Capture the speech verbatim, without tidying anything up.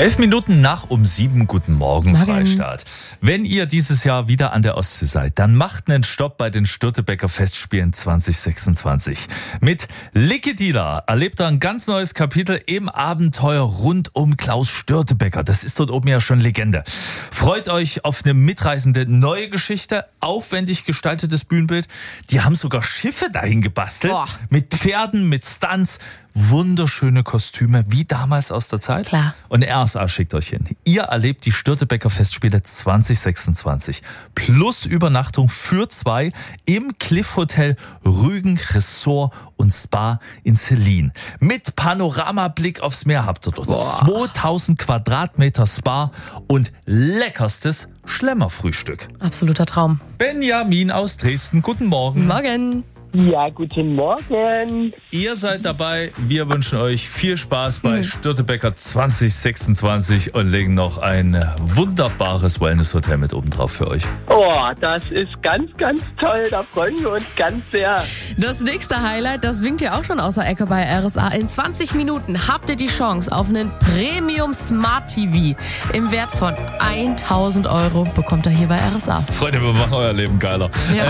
Elf Minuten nach um sieben, guten Morgen, Morgen. Freistaat. Wenn ihr dieses Jahr wieder an der Ostsee seid, dann macht einen Stopp bei den Störtebeker Festspielen zwanzig sechsundzwanzig. Mit Licky Dieler erlebt er ein ganz neues Kapitel im Abenteuer rund um Klaus Störtebeker. Das ist dort oben ja schon Legende. Freut euch auf eine mitreißende neue Geschichte, aufwendig gestaltetes Bühnenbild. Die haben sogar Schiffe dahin gebastelt. Boah. Mit Pferden, mit Stunts. Wunderschöne Kostüme, wie damals aus der Zeit. Klar. Und R S A schickt euch hin. Ihr erlebt die Störtebeker Festspiele zwanzig sechsundzwanzig. Plus Übernachtung für zwei im Cliff Hotel Rügen Resort und Spa in Selin. Mit Panoramablick aufs Meer habt ihr dort zweitausend Quadratmeter Spa und leckerstes Schlemmerfrühstück. Absoluter Traum. Benjamin aus Dresden, guten Morgen. Morgen. Ja, guten Morgen. Ihr seid dabei. Wir wünschen euch viel Spaß bei Störtebeker zwanzig sechsundzwanzig und legen noch ein wunderbares Wellness-Hotel mit oben drauf für euch. Oh, das ist ganz, ganz toll. Da freuen wir uns ganz sehr. Das nächste Highlight, das winkt ja auch schon aus der Ecke bei R S A. In zwanzig Minuten habt ihr die Chance auf einen Premium Smart T V im Wert von tausend Euro. Bekommt ihr hier bei R S A. Freunde, wir machen euer Leben geiler. Ja.